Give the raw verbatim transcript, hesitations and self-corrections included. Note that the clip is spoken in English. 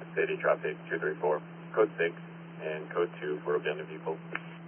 City traffic two three four, code six, and code two for Ugandan people.